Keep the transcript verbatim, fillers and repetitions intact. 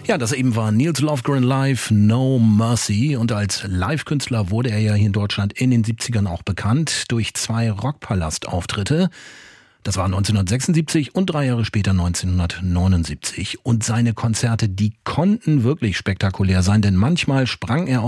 Ja, das eben war Nils Lofgren live, No Mercy. Und als Live-Künstler wurde er ja hier in Deutschland in den siebzigern auch bekannt durch zwei Rockpalast-Auftritte. Das war neunzehnhundertsechsundsiebzig und drei Jahre später neunzehnhundertneunundsiebzig. Und seine Konzerte, die konnten wirklich spektakulär sein, denn manchmal sprang er auf